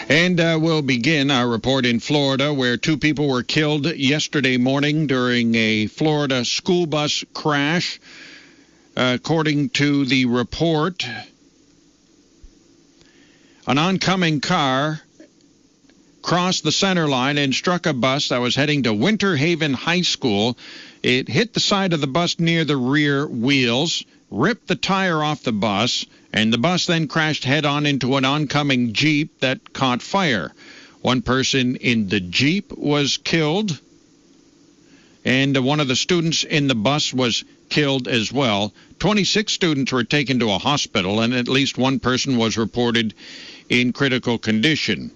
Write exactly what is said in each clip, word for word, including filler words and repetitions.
And uh, we'll begin our report in Florida, where two people were killed yesterday morning during a Florida school bus crash. Uh, according to the report, an oncoming car crossed the center line and struck a bus that was heading to Winter Haven High School. It hit the side of the bus near the rear wheels, ripped the tire off the bus, and the bus then crashed head-on into an oncoming Jeep that caught fire. One person in the Jeep was killed, and one of the students in the bus was killed as well. twenty-six students were taken to a hospital, and at least one person was reported in critical condition.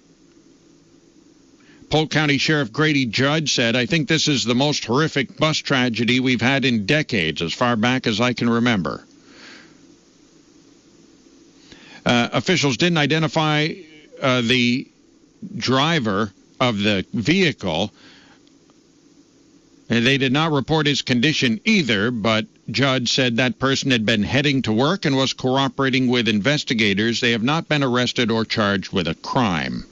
Polk County Sheriff Grady Judd said, "I think this is the most horrific bus tragedy we've had in decades, as far back as I can remember." Uh, officials didn't identify uh, the driver of the vehicle. And they did not report his condition either, but Judd said that person had been heading to work and was cooperating with investigators. They have not been arrested or charged with a crime.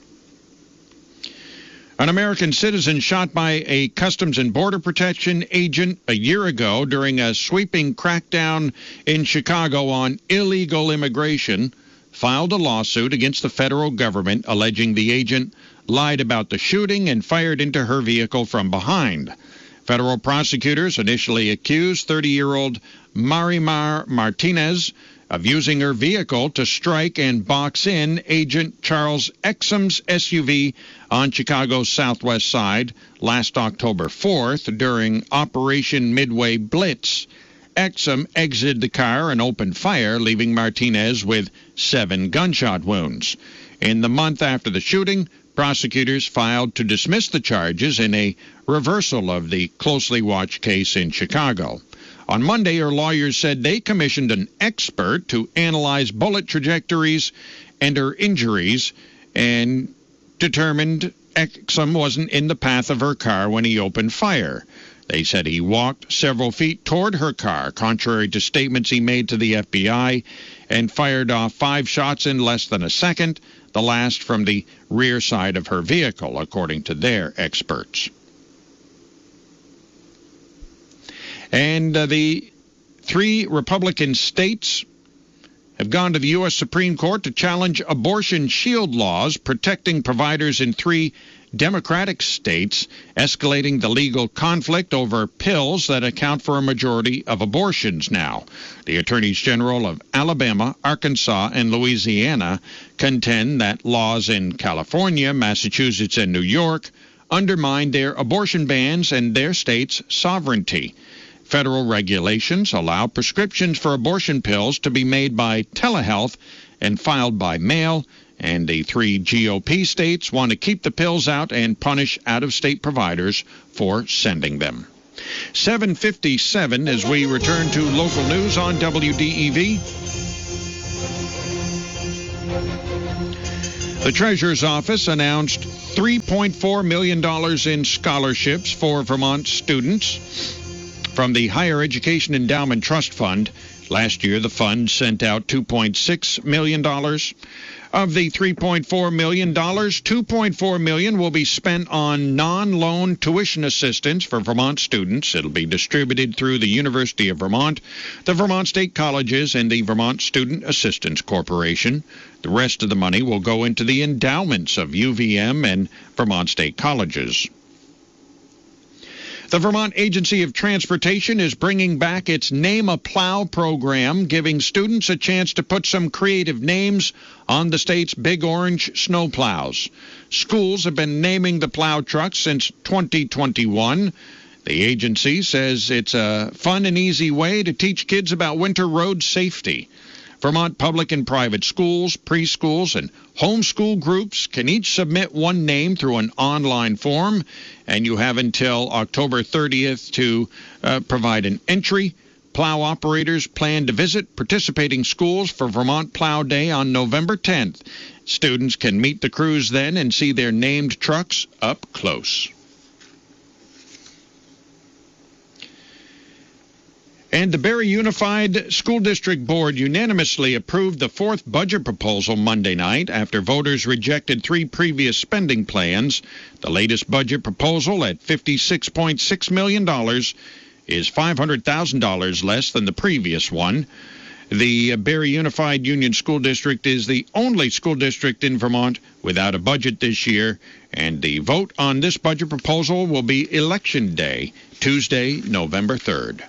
An American citizen shot by a Customs and Border Protection agent a year ago during a sweeping crackdown in Chicago on illegal immigration filed a lawsuit against the federal government alleging the agent lied about the shooting and fired into her vehicle from behind. Federal prosecutors initially accused thirty-year-old Marimar Martinez of using her vehicle to strike and box in Agent Charles Exum's S U V on Chicago's southwest side last October fourth during Operation Midway Blitz. Exum exited the car and opened fire, leaving Martinez with seven gunshot wounds. In the month after the shooting, prosecutors filed to dismiss the charges in a reversal of the closely watched case in Chicago. On Monday, her lawyers said they commissioned an expert to analyze bullet trajectories and her injuries and determined Exum wasn't in the path of her car when he opened fire. They said he walked several feet toward her car, contrary to statements he made to the F B I, and fired off five shots in less than a second, the last from the rear side of her vehicle, according to their experts. And uh, the three Republican states have gone to the U S Supreme Court to challenge abortion shield laws protecting providers in three Democratic states, escalating the legal conflict over pills that account for a majority of abortions now. The attorneys general of Alabama, Arkansas, and Louisiana contend that laws in California, Massachusetts, and New York undermine their abortion bans and their state's sovereignty. Federal regulations allow prescriptions for abortion pills to be made by telehealth and filed by mail, and the three G O P states want to keep the pills out and punish out-of-state providers for sending them. seven fifty-seven as we return to local news on W D E V. The Treasurer's Office announced three point four million dollars in scholarships for Vermont students from the Higher Education Endowment Trust Fund. Last year, the fund sent out two point six million dollars. Of the three point four million dollars, two point four million dollars will be spent on non-loan tuition assistance for Vermont students. It'll be distributed through the University of Vermont, the Vermont State Colleges, and the Vermont Student Assistance Corporation. The rest of the money will go into the endowments of U V M and Vermont State Colleges. The Vermont Agency of Transportation is bringing back its Name a Plow program, giving students a chance to put some creative names on the state's big orange snowplows. Schools have been naming the plow trucks since twenty twenty-one. The agency says it's a fun and easy way to teach kids about winter road safety. Vermont public and private schools, preschools, and homeschool groups can each submit one name through an online form, and you have until October thirtieth to uh, provide an entry. Plow operators plan to visit participating schools for Vermont Plow Day on November tenth. Students can meet the crews then and see their named trucks up close. And the Barrie Unified School District Board unanimously approved the fourth budget proposal Monday night after voters rejected three previous spending plans. The latest budget proposal at fifty-six point six million dollars is five hundred thousand dollars less than the previous one. The Barrie Unified Union School District is the only school district in Vermont without a budget this year, and the vote on this budget proposal will be Election Day, Tuesday, November third.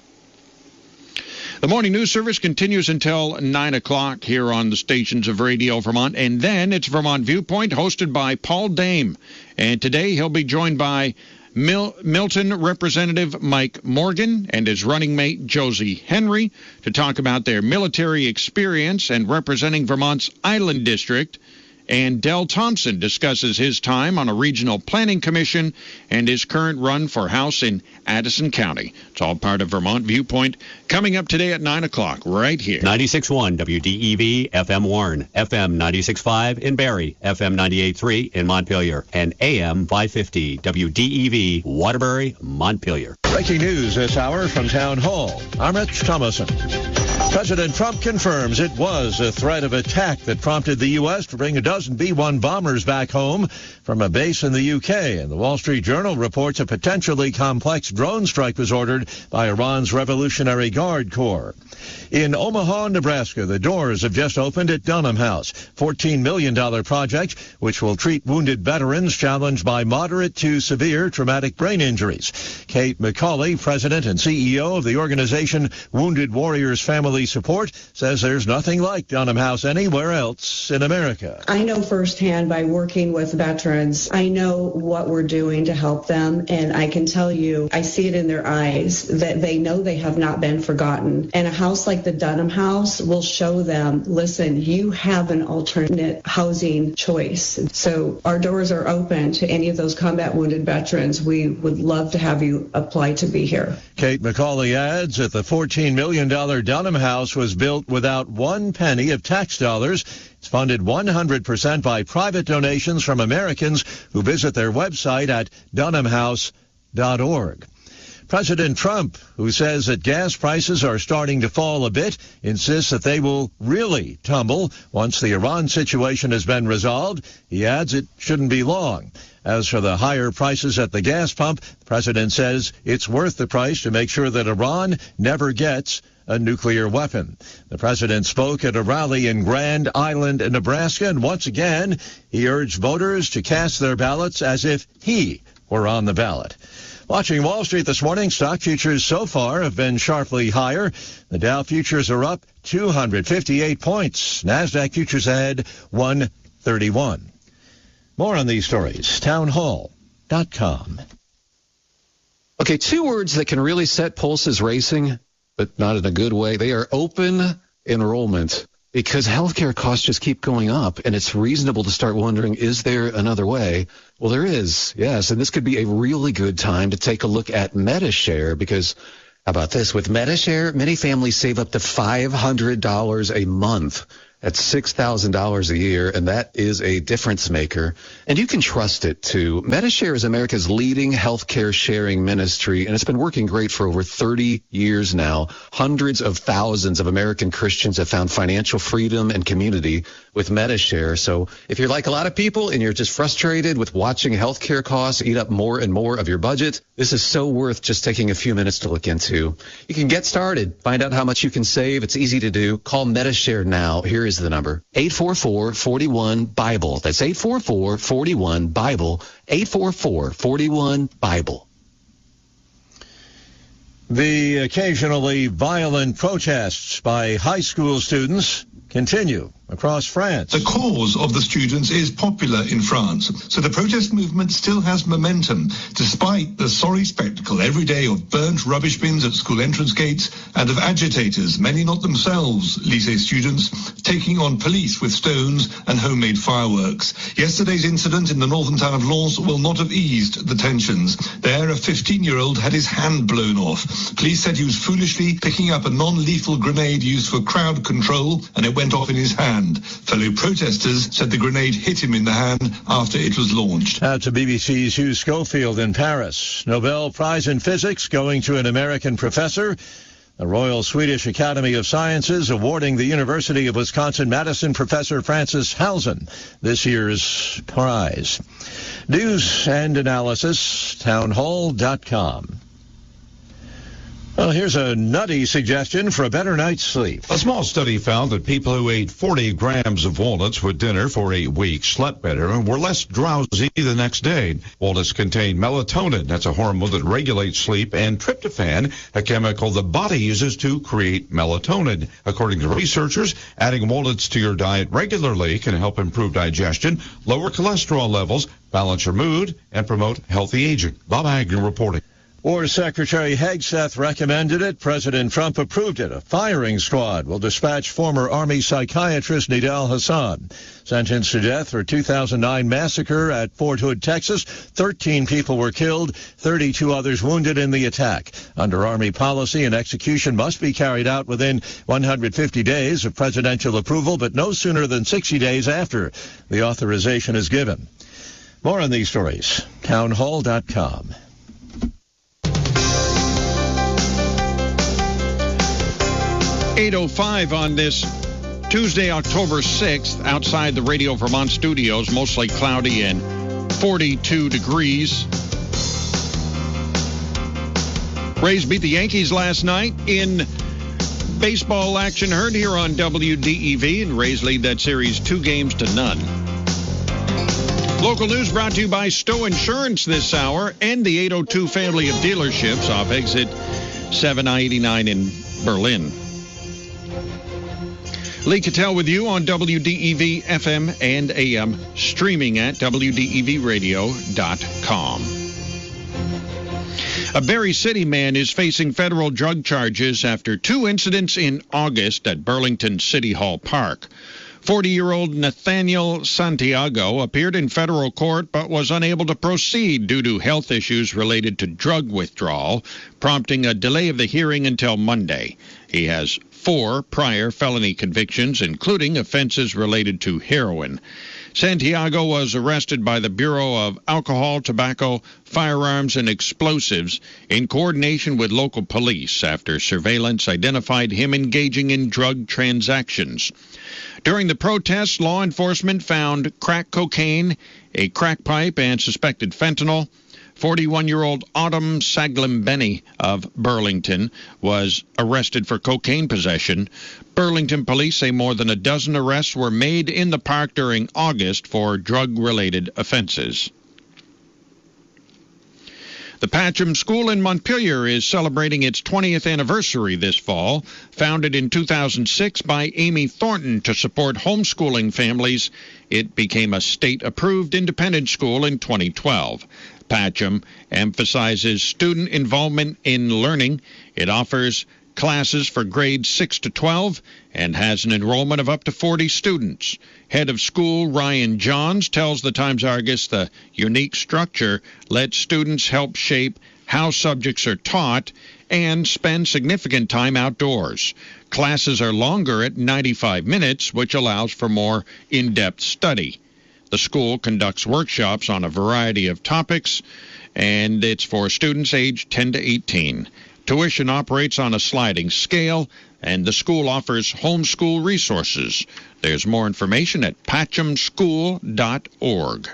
The morning news service continues until nine o'clock here on the stations of Radio Vermont, and then it's Vermont Viewpoint, hosted by Paul Dame. And today he'll be joined by Mil- Milton Representative Mike Morgan and his running mate Josie Henry to talk about their military experience and representing Vermont's Island District. And Del Thompson discusses his time on a regional planning commission and his current run for House in Addison County. It's all part of Vermont Viewpoint, coming up today at nine o'clock right here. ninety-six point one W D E V, F M Warren, F M ninety-six point five in Barrie, F M ninety-eight point three in Montpelier, and A M five fifty W D E V, Waterbury, Montpelier. Breaking news this hour from Town Hall. I'm Rich Thomason. President Trump confirms it was a threat of attack that prompted the U S to bring a dozen B one bombers back home from a base in the U K. And the Wall Street Journal reports a potentially complex drone strike was ordered by Iran's Revolutionary Guard Corps. In Omaha, Nebraska, the doors have just opened at Dunham House, fourteen million dollars project, which will treat wounded veterans challenged by moderate to severe traumatic brain injuries. Kate McCauley, president and C E O of the organization Wounded Warriors Family Support, says there's nothing like Dunham House anywhere else in America. I know firsthand by working with veterans, I know what we're doing to help them, and I can tell you, I see it in their eyes that they know they have not been forgotten. And a house like the Dunham House will show them, listen, you have an alternate housing choice. So our doors are open to any of those combat wounded veterans. We would love to have you apply to be here. Kate McCauley adds that the fourteen million dollars Dunham House was built without one penny of tax dollars. It's funded one hundred percent by private donations from Americans who visit their website at dunham house dot org. President Trump, who says that gas prices are starting to fall a bit, insists that they will really tumble once the Iran situation has been resolved. He adds it shouldn't be long. As for the higher prices at the gas pump, the president says it's worth the price to make sure that Iran never gets a nuclear weapon. The president spoke at a rally in Grand Island, Nebraska, and once again, he urged voters to cast their ballots as if he were on the ballot. Watching Wall Street this morning, stock futures so far have been sharply higher. The Dow futures are up two hundred fifty-eight points. NASDAQ futures ahead one thirty-one. More on these stories, town hall dot com. Okay, two words that can really set pulses racing, but not in a good way. They are open enrollment, because healthcare costs just keep going up, and it's reasonable to start wondering, is there another way? Well, there is, yes, and this could be a really good time to take a look at Medi-Share, because how about this? With Medi-Share, many families save up to five hundred dollars a month. That's six thousand dollars a year, and that is a difference maker. And you can trust it, too. Medi-Share is America's leading healthcare sharing ministry, and it's been working great for over thirty years now. Hundreds of thousands of American Christians have found financial freedom and community with Medi-Share. So if you're like a lot of people and you're just frustrated with watching healthcare costs eat up more and more of your budget, this is so worth just taking a few minutes to look into. You can get started. Find out how much you can save. It's easy to do. Call Medi-Share now. Here is the number, eight four four, four one, BIBLE. That's eight four four, four one, BIBLE, eight four four, four one, BIBLE. The occasionally violent protests by high school students continue across France. The cause of the students is popular in France, so the protest movement still has momentum, despite the sorry spectacle every day of burnt rubbish bins at school entrance gates and of agitators, many not themselves lycée students, taking on police with stones and homemade fireworks. Yesterday's incident in the northern town of Lens will not have eased the tensions. There, a fifteen-year-old had his hand blown off. Police said he was foolishly picking up a non-lethal grenade used for crowd control, and it went off in his hand. Fellow protesters said the grenade hit him in the hand after it was launched. Now to B B C's Hugh Schofield in Paris. Nobel Prize in Physics going to an American professor. The Royal Swedish Academy of Sciences awarding the University of Wisconsin-Madison Professor Francis Halzen this year's prize. News and analysis, townhall dot com. Well, here's a nutty suggestion for a better night's sleep. A small study found that people who ate forty grams of walnuts with dinner for eight weeks slept better and were less drowsy the next day. Walnuts contain melatonin, that's a hormone that regulates sleep, and tryptophan, a chemical the body uses to create melatonin. According to researchers, adding walnuts to your diet regularly can help improve digestion, lower cholesterol levels, balance your mood, and promote healthy aging. Bob Agnew reporting. War Secretary Hegseth recommended it. President Trump approved it. A firing squad will dispatch former Army psychiatrist Nidal Hasan, sentenced to death for two thousand nine massacre at Fort Hood, Texas. thirteen people were killed, thirty-two others wounded in the attack. Under Army policy, an execution must be carried out within one hundred fifty days of presidential approval, but no sooner than sixty days after the authorization is given. More on these stories. townhall dot com. eight oh five on this Tuesday, October sixth, outside the Radio Vermont studios, mostly cloudy and forty-two degrees. Rays beat the Yankees last night in baseball action, heard here on W D E V, and Rays lead that series two games to none. Local news brought to you by Stowe Insurance this hour and the eight oh two family of dealerships off exit seven eighty-nine in Berlin. Lee Cattell with you on W D E V F M and A M, streaming at W D E V radio dot com. A Berry City man is facing federal drug charges after two incidents in August at Burlington City Hall Park. forty-year-old Nathaniel Santiago appeared in federal court but was unable to proceed due to health issues related to drug withdrawal, prompting a delay of the hearing until Monday. He has four prior felony convictions, including offenses related to heroin. Santiago was arrested by the Bureau of Alcohol, Tobacco, Firearms, and Explosives in coordination with local police after surveillance identified him engaging in drug transactions. During the protests, law enforcement found crack cocaine, a crack pipe, and suspected fentanyl. forty-one-year-old Autumn Saglimbeni of Burlington was arrested for cocaine possession. Burlington police say more than a dozen arrests were made in the park during August for drug-related offenses. The Patcham School in Montpelier is celebrating its twentieth anniversary this fall. Founded in two thousand six by Amy Thornton to support homeschooling families, it became a state-approved independent school in twenty twelve. Patcham emphasizes student involvement in learning. It offers classes for grades six to twelve and has an enrollment of up to forty students. Head of school Ryan Johns tells the Times-Argus the unique structure lets students help shape how subjects are taught and spend significant time outdoors. Classes are longer at ninety-five minutes, which allows for more in-depth study. The school conducts workshops on a variety of topics, and it's for students aged ten to eighteen. Tuition operates on a sliding scale, and the school offers homeschool resources. There's more information at patcham school dot org.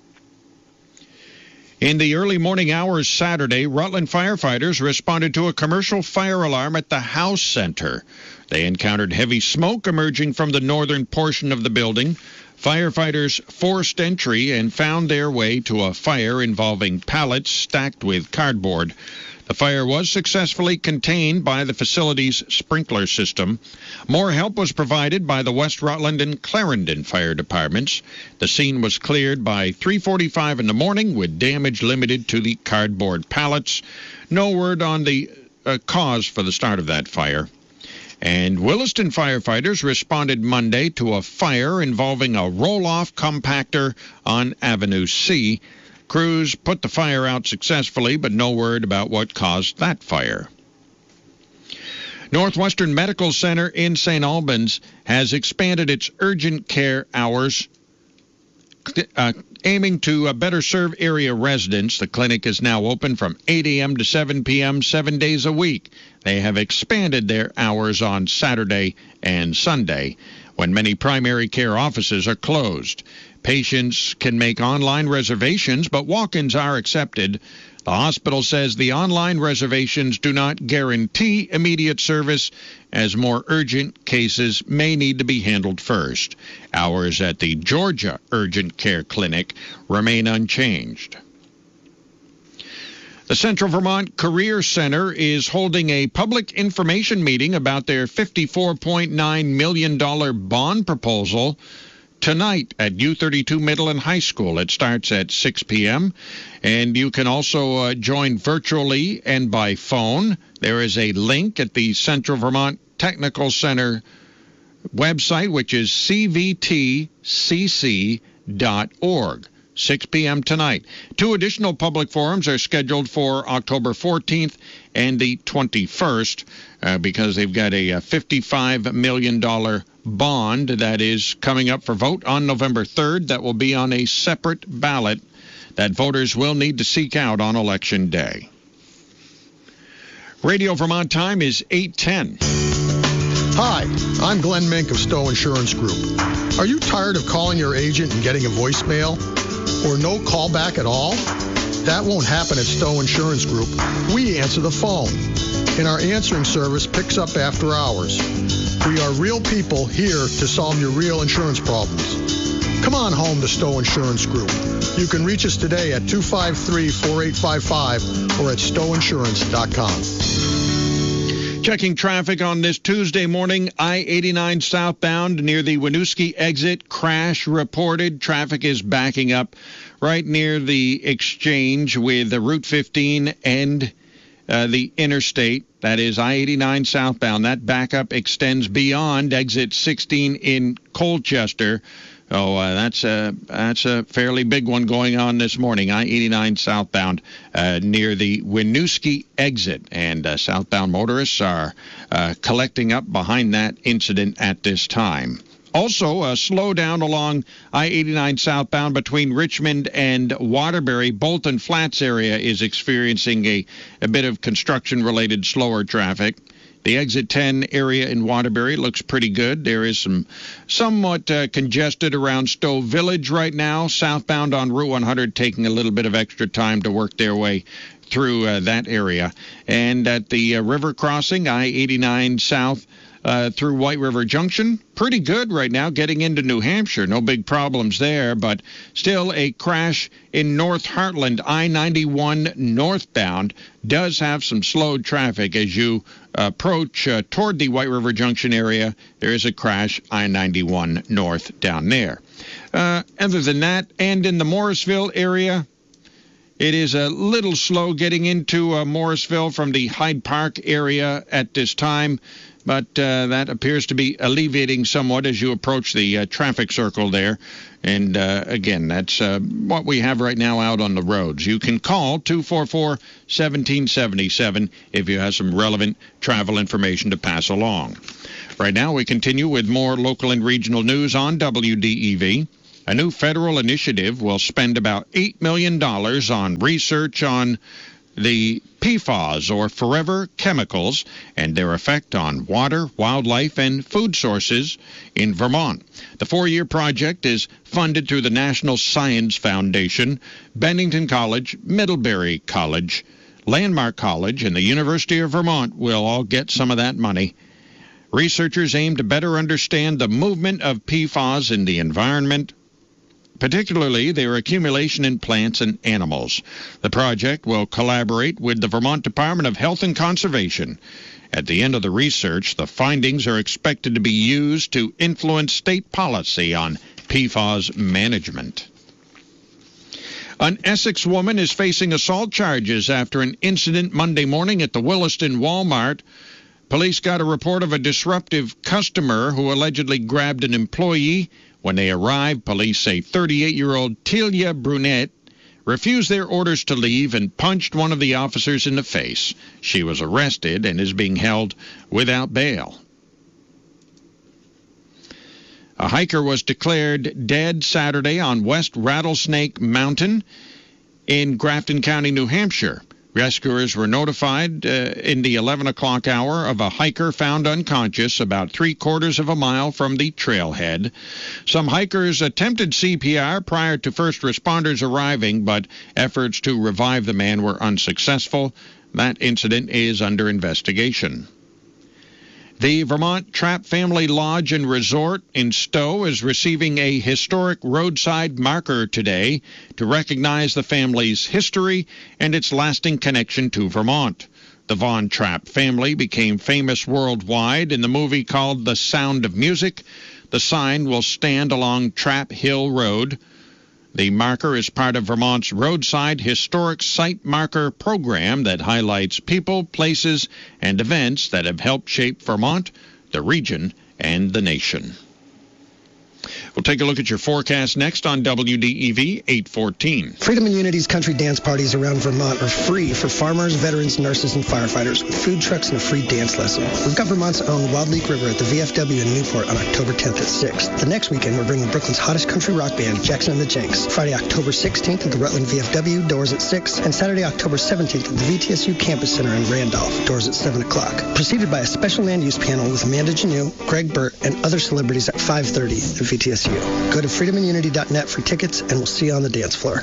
In the early morning hours Saturday, Rutland firefighters responded to a commercial fire alarm at the House Center. They encountered heavy smoke emerging from the northern portion of the building. Firefighters forced entry and found their way to a fire involving pallets stacked with cardboard. The fire was successfully contained by the facility's sprinkler system. More help was provided by the West Rutland and Clarendon fire departments. The scene was cleared by three forty-five in the morning with damage limited to the cardboard pallets. No word on the uh, cause for the start of that fire. And Williston firefighters responded Monday to a fire involving a roll-off compactor on Avenue C. Crews put the fire out successfully, but no word about what caused that fire. Northwestern Medical Center in Saint Albans has expanded its urgent care hours. uh, aiming to uh, better serve area residents. The clinic is now open from eight a.m. to seven p.m. seven days a week. They have expanded their hours on Saturday and Sunday, when many primary care offices are closed. Patients can make online reservations, but walk-ins are accepted. The hospital says the online reservations do not guarantee immediate service, as more urgent cases may need to be handled first. Hours at the Georgia Urgent Care Clinic remain unchanged. The Central Vermont Career Center is holding a public information meeting about their fifty-four point nine million dollars bond proposal tonight at U thirty-two Middle and High School. It starts at six p.m. And you can also uh, join virtually and by phone. There is a link at the Central Vermont Technical Center website, which is c v t c c dot org. six p.m. tonight. Two additional public forums are scheduled for October fourteenth and the twenty-first uh, because they've got a, a fifty-five million dollars bond that is coming up for vote on November third. That will be on a separate ballot that voters will need to seek out on Election Day. Radio Vermont time is eight ten. Hi, I'm Glenn Mink of Stowe Insurance Group. Are you tired of calling your agent and getting a voicemail? Or no callback at all? That won't happen at Stowe Insurance Group. We answer the phone, and our answering service picks up after hours. We are real people here to solve your real insurance problems. Come on home to Stowe Insurance Group. You can reach us today at two five three, four eight five five or at stowe insurance dot com. Checking traffic on this Tuesday morning, I eighty-nine southbound near the Winooski exit, crash reported. Traffic is backing up right near the exchange with the Route fifteen and uh, the interstate. That is I eighty-nine southbound. That backup extends beyond exit sixteen in Colchester. Oh, uh, that's a that's a fairly big one going on this morning. I eighty-nine southbound uh, near the Winooski exit, and uh, southbound motorists are uh, collecting up behind that incident at this time. Also, a slowdown along I eighty-nine southbound between Richmond and Waterbury. Bolton Flats area is experiencing a, a bit of construction-related slower traffic. The exit ten area in Waterbury looks pretty good. There is some somewhat uh, congested around Stowe Village right now. Southbound on Route one hundred taking a little bit of extra time to work their way through uh, that area. And at the uh, river crossing, I eighty-nine south uh, through White River Junction, pretty good right now getting into New Hampshire. No big problems there, but still a crash in North Heartland. I ninety-one northbound does have some slowed traffic as you approach uh, toward the White River Junction area. There is a crash, I ninety-one north down there. Uh, other than that, and in the Morrisville area, it is a little slow getting into uh, Morrisville from the Hyde Park area at this time, but uh, that appears to be alleviating somewhat as you approach the uh, traffic circle there. And, uh, again, that's uh, what we have right now out on the roads. You can call two four four, one seven seven seven if you have some relevant travel information to pass along. Right now, we continue with more local and regional news on W D E V. A new federal initiative will spend about eight million dollars on research on the P F A S, or forever chemicals, and their effect on water, wildlife, and food sources in Vermont. The four-year project is funded through the National Science Foundation, Bennington College, Middlebury College, Landmark College, and the University of Vermont will all get some of that money. Researchers aim to better understand the movement of P F A S in the environment, particularly their accumulation in plants and animals. The project will collaborate with the Vermont Department of Health and Conservation. At the end of the research, the findings are expected to be used to influence state policy on P F A S management. An Essex woman is facing assault charges after an incident Monday morning at the Williston Walmart. Police got a report of a disruptive customer who allegedly grabbed an employee. When they arrived, police say thirty-eight-year-old Telia Brunette refused their orders to leave and punched one of the officers in the face. She was arrested and is being held without bail. A hiker was declared dead Saturday on West Rattlesnake Mountain in Grafton County, New Hampshire. Rescuers were notified uh, in the eleven o'clock hour of a hiker found unconscious about three quarters of a mile from the trailhead. Some hikers attempted C P R prior to first responders arriving, but efforts to revive the man were unsuccessful. That incident is under investigation. The Vermont Trapp Family Lodge and Resort in Stowe is receiving a historic roadside marker today to recognize the family's history and its lasting connection to Vermont. The Von Trapp family became famous worldwide in the movie called The Sound of Music. The sign will stand along Trapp Hill Road. The marker is part of Vermont's Roadside Historic Site Marker program that highlights people, places, and events that have helped shape Vermont, the region, and the nation. We'll take a look at your forecast next on W D E V eight fourteen. Freedom and Unity's country dance parties around Vermont are free for farmers, veterans, nurses, and firefighters with food trucks and a free dance lesson. We've got Vermont's own Wild Leak River at the V F W in Newport on October tenth at six. The next weekend, we're bringing Brooklyn's hottest country rock band, Jackson and the Jenks. Friday, October sixteenth at the Rutland V F W, doors at six. And Saturday, October seventeenth at the V T S U Campus Center in Randolph, doors at seven o'clock. Preceded by a special land use panel with Amanda Janeau, Greg Burt, and other celebrities at five thirty at V T S U. Go to freedom and unity dot net for tickets, and we'll see you on the dance floor.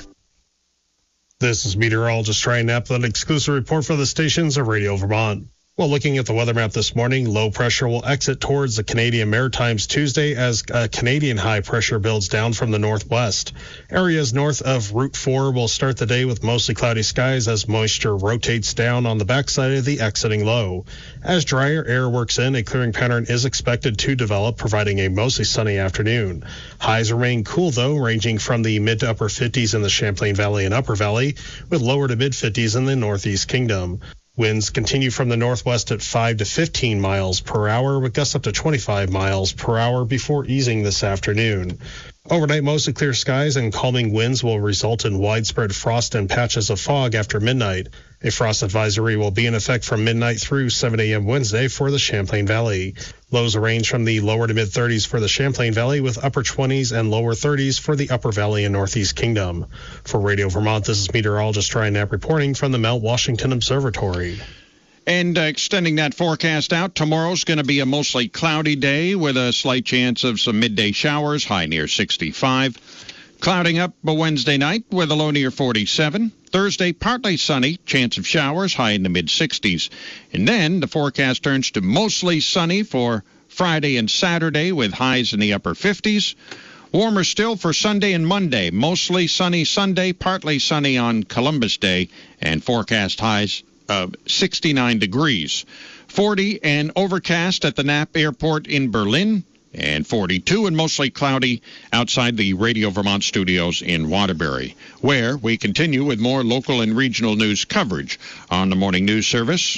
This is meteorologist Ryan Knapp with an exclusive report for the stations of Radio Vermont. Well, looking at the weather map this morning, low pressure will exit towards the Canadian Maritimes Tuesday as a Canadian high pressure builds down from the northwest. Areas north of Route four will start the day with mostly cloudy skies as moisture rotates down on the backside of the exiting low. As drier air works in, a clearing pattern is expected to develop, providing a mostly sunny afternoon. Highs remain cool, though, ranging from the mid to upper fifties in the Champlain Valley and Upper Valley, with lower to mid fifties in the Northeast Kingdom. Winds continue from the northwest at five to fifteen miles per hour, with gusts up to twenty-five miles per hour before easing this afternoon. Overnight, mostly clear skies and calming winds will result in widespread frost and patches of fog after midnight. A frost advisory will be in effect from midnight through seven a.m. Wednesday for the Champlain Valley. Lows range from the lower to mid-thirties for the Champlain Valley, with upper twenties and lower thirties for the Upper Valley and Northeast Kingdom. For Radio Vermont, this is meteorologist Ryan Knapp reporting from the Mount Washington Observatory. And uh, extending that forecast out, tomorrow's going to be a mostly cloudy day with a slight chance of some midday showers, high near sixty-five. Clouding up by Wednesday night with a low near forty-seven. Thursday, partly sunny, chance of showers, high in the mid-sixties. And then the forecast turns to mostly sunny for Friday and Saturday with highs in the upper fifties. Warmer still for Sunday and Monday. Mostly sunny Sunday, partly sunny on Columbus Day, and forecast highs of sixty-nine degrees. forty and overcast at the Knapp Airport in Berlin, and forty-two and mostly cloudy outside the Radio Vermont studios in Waterbury, where we continue with more local and regional news coverage on the Morning News Service.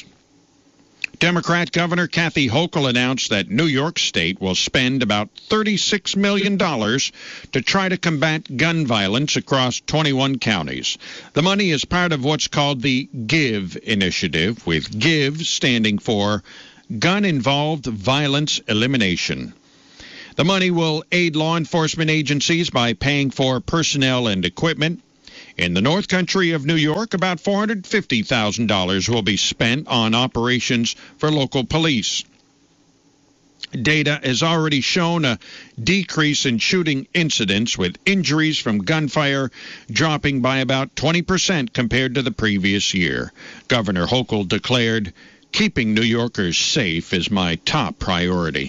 Democrat Governor Kathy Hochul announced that New York State will spend about thirty-six million dollars to try to combat gun violence across twenty-one counties. The money is part of what's called the GIVE initiative, with GIVE standing for Gun-Involved Violence Elimination. The money will aid law enforcement agencies by paying for personnel and equipment. In the North Country of New York, about four hundred fifty thousand dollars will be spent on operations for local police. Data has already shown a decrease in shooting incidents, with injuries from gunfire dropping by about twenty percent compared to the previous year. Governor Hochul declared, "Keeping New Yorkers safe is my top priority."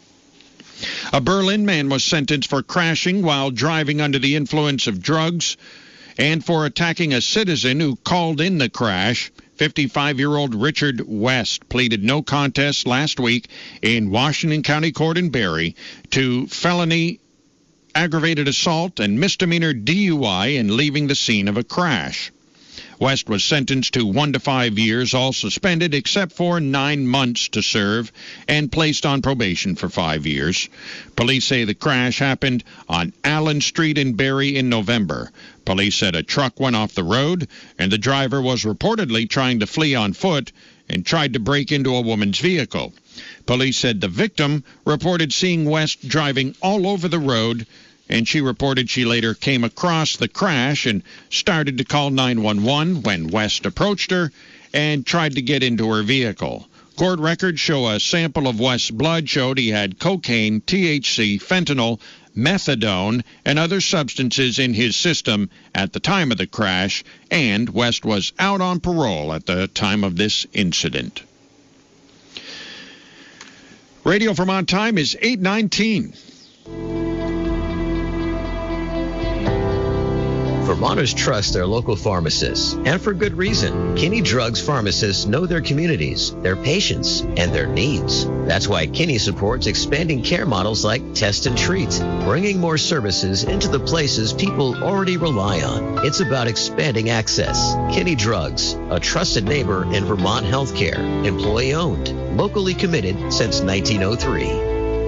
A Berlin man was sentenced for crashing while driving under the influence of drugs and for attacking a citizen who called in the crash. fifty-five-year-old Richard West pleaded no contest last week in Washington County Court in Barrie to felony aggravated assault and misdemeanor D U I in leaving the scene of a crash. West was sentenced to one to five years, all suspended except for nine months to serve, and placed on probation for five years. Police say the crash happened on Allen Street in Barrie in November. Police said a truck went off the road, and the driver was reportedly trying to flee on foot and tried to break into a woman's vehicle. Police said the victim reported seeing West driving all over the road, and she reported she later came across the crash and started to call nine one one when West approached her and tried to get into her vehicle. Court records show a sample of West's blood showed he had cocaine, T H C, fentanyl, methadone, and other substances in his system at the time of the crash, and West was out on parole at the time of this incident. Radio Vermont time is eight nineteen. Vermonters trust their local pharmacists, and for good reason. Kinney Drugs pharmacists know their communities, their patients, and their needs. That's why Kinney supports expanding care models like Test and Treat, bringing more services into the places people already rely on. It's about expanding access. Kinney Drugs, a trusted neighbor in Vermont healthcare, employee-owned, locally committed since nineteen oh three.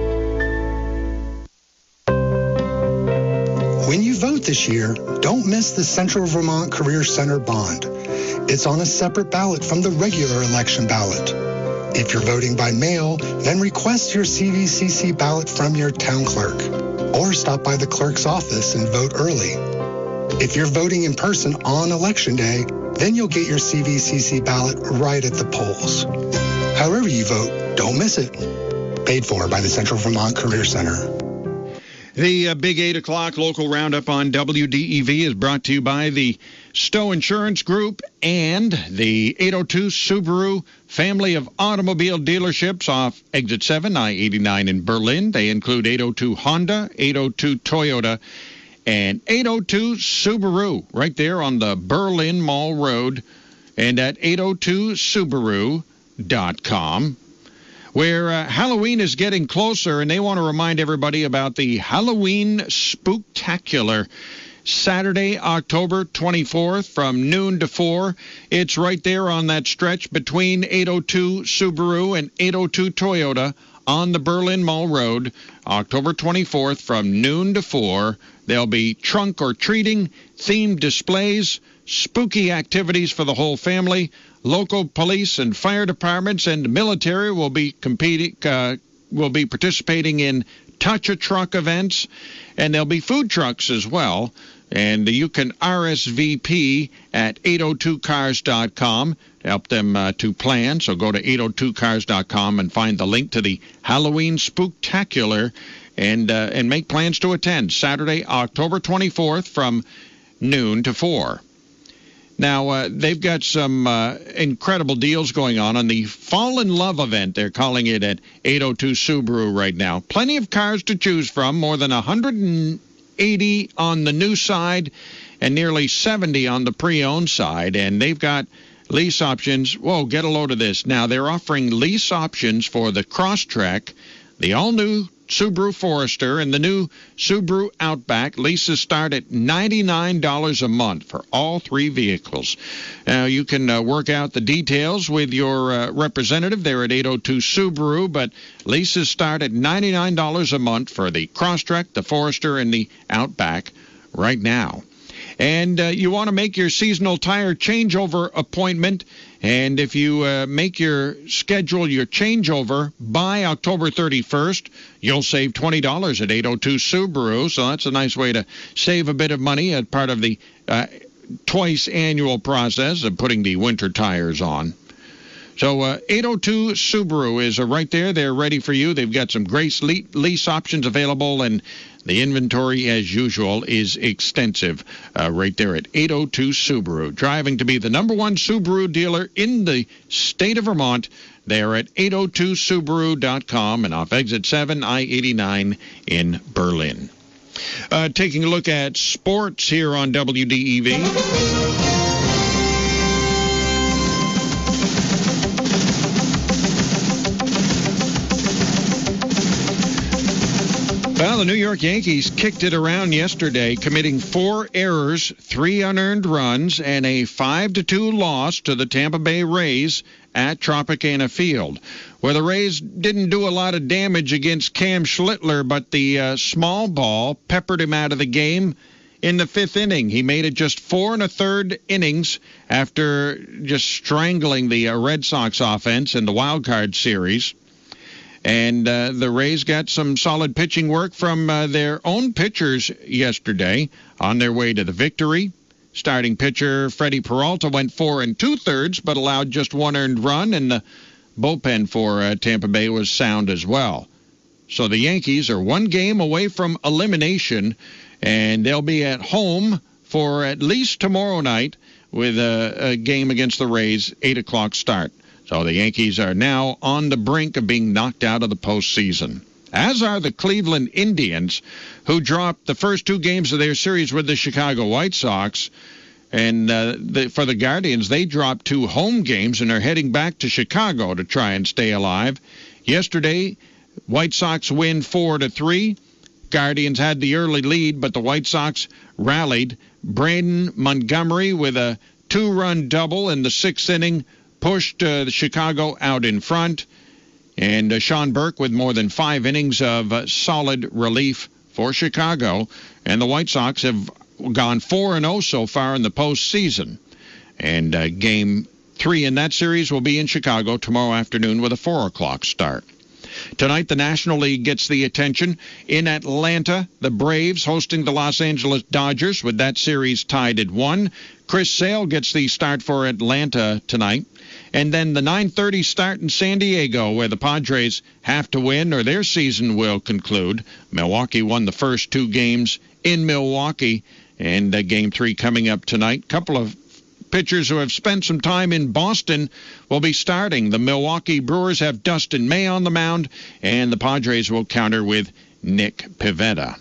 When you vote this year, don't miss the Central Vermont Career Center bond. It's on a separate ballot from the regular election ballot. If you're voting by mail, then request your C V C C ballot from your town clerk, or stop by the clerk's office and vote early. If you're voting in person on Election Day, then you'll get your C V C C ballot right at the polls. However you vote, don't miss it. Paid for by the Central Vermont Career Center. The uh, Big eight o'clock local roundup on W D E V is brought to you by the Stowe Insurance Group and the eight oh two Subaru family of automobile dealerships off Exit seven, I eighty-nine in Berlin. They include eight oh two Honda, eight oh two Toyota, and eight oh two Subaru right there on the Berlin Mall Road and at eight oh two Subaru dot com. Where uh, Halloween is getting closer, and they want to remind everybody about the Halloween Spooktacular, Saturday, October twenty-fourth, from noon to four. It's right there on that stretch between eight oh two Subaru and eight oh two Toyota on the Berlin Mall Road, October twenty-fourth, from noon to four. There'll be trunk or treating, themed displays, spooky activities for the whole family. Local police and fire departments and military will be competing, uh, will be participating in touch-a-truck events, and there'll be food trucks as well. And you can R S V P at eight oh two cars dot com to help them uh, to plan. So go to eight oh two cars dot com and find the link to the Halloween Spooktacular and uh, and make plans to attend Saturday, October twenty-fourth, from noon to four. Now, uh, they've got some uh, incredible deals going on on the Fall in Love event. They're calling it at eight oh two Subaru right now. Plenty of cars to choose from, more than one hundred eighty on the new side and nearly seventy on the pre-owned side. And they've got lease options. Whoa, get a load of this. Now, they're offering lease options for the Crosstrek, the all-new Subaru Forester, and the new Subaru Outback. Leases start at ninety-nine dollars a month for all three vehicles. Now, you can uh, work out the details with your uh, representative there at eight oh two Subaru, but leases start at ninety-nine dollars a month for the Crosstrek, the Forester, and the Outback right now. And uh, you want to make your seasonal tire changeover appointment. And if you uh, make your schedule, your changeover by October thirty-first, you'll save twenty dollars at eight oh two Subaru. So that's a nice way to save a bit of money as part of the uh, twice annual process of putting the winter tires on. So uh, eight oh two Subaru is uh, right there. They're ready for you. They've got some great lease options available, and the inventory, as usual, is extensive uh, right there at eight oh two Subaru. Driving to be the number one Subaru dealer in the state of Vermont. They're at eight oh two Subaru dot com and off Exit seven, I eighty-nine in Berlin. Uh, taking a look at sports here on W D E V. Well, the New York Yankees kicked it around yesterday, committing four errors, three unearned runs, and a five to two loss to the Tampa Bay Rays at Tropicana Field, where the Rays didn't do a lot of damage against Cam Schlittler, but the uh, small ball peppered him out of the game in the fifth inning. He made it just four and a third innings after just strangling the uh, Red Sox offense in the wild card series. And uh, the Rays got some solid pitching work from uh, their own pitchers yesterday on their way to the victory. Starting pitcher Freddie Peralta went four and two-thirds, but allowed just one earned run, and the bullpen for uh, Tampa Bay was sound as well. So the Yankees are one game away from elimination, and they'll be at home for at least tomorrow night with a, a game against the Rays, eight o'clock start. So the Yankees are now on the brink of being knocked out of the postseason, as are the Cleveland Indians, who dropped the first two games of their series with the Chicago White Sox. And uh, the, for the Guardians, they dropped two home games and are heading back to Chicago to try and stay alive. Yesterday, White Sox win four to three. Guardians had the early lead, but the White Sox rallied. Braden Montgomery with a two-run double in the sixth inning pushed uh, Chicago out in front. And uh, Sean Burke with more than five innings of uh, solid relief for Chicago. And the White Sox have gone four and oh so far in the postseason. And uh, game three in that series will be in Chicago tomorrow afternoon with a four o'clock start. Tonight, the National League gets the attention. In Atlanta, the Braves hosting the Los Angeles Dodgers with that series tied at one. Chris Sale gets the start for Atlanta tonight. And then the nine thirty start in San Diego, where the Padres have to win or their season will conclude. Milwaukee won the first two games in Milwaukee, and uh, game three coming up tonight. Couple of pitchers who have spent some time in Boston will be starting. The Milwaukee Brewers have Dustin May on the mound, and the Padres will counter with Nick Pivetta.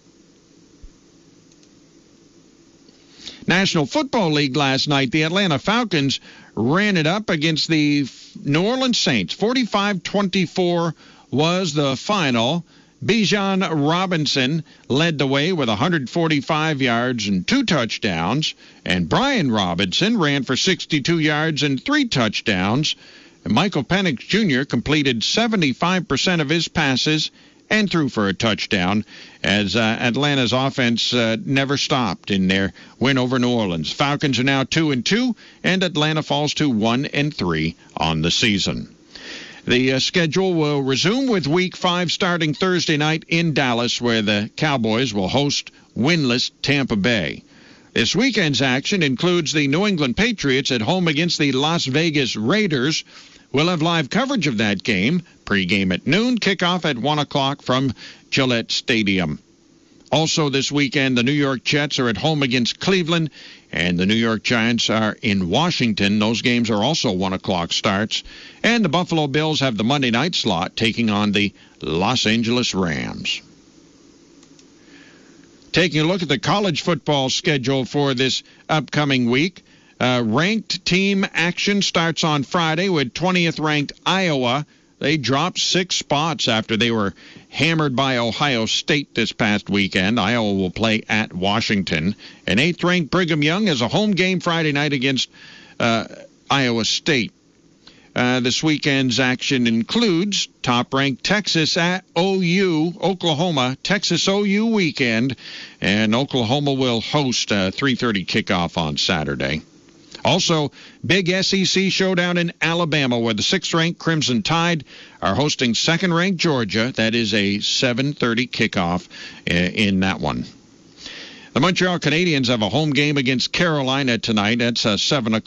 National Football League last night, the Atlanta Falcons ran it up against the New Orleans Saints. forty-five twenty-four was the final. Bijan Robinson led the way with one hundred forty-five yards and two touchdowns. And Brian Robinson ran for sixty-two yards and three touchdowns. And Michael Penix Junior completed seventy-five percent of his passes and threw for a touchdown, as uh, Atlanta's offense uh, never stopped in their win over New Orleans. Falcons are now two and two, and Atlanta falls to one and three on the season. The uh, schedule will resume with Week five starting Thursday night in Dallas, where the Cowboys will host winless Tampa Bay. This weekend's action includes the New England Patriots at home against the Las Vegas Raiders. We'll have live coverage of that game. Pre-game at noon, kickoff at one o'clock from Gillette Stadium. Also this weekend, the New York Jets are at home against Cleveland, and the New York Giants are in Washington. Those games are also one o'clock starts. And the Buffalo Bills have the Monday night slot, taking on the Los Angeles Rams. Taking a look at the college football schedule for this upcoming week. Uh, ranked team action starts on Friday with twentieth ranked Iowa. They dropped six spots after they were hammered by Ohio State this past weekend. Iowa will play at Washington. And eighth ranked Brigham Young has a home game Friday night against uh, Iowa State. Uh, this weekend's action includes top-ranked Texas at O U, Oklahoma, Texas O U weekend. And Oklahoma will host a three thirty kickoff on Saturday. Also, big S E C showdown in Alabama, where the sixth-ranked Crimson Tide are hosting second-ranked Georgia. That is a seven thirty kickoff in that one. The Montreal Canadiens have a home game against Carolina tonight. That's a seven o'clock.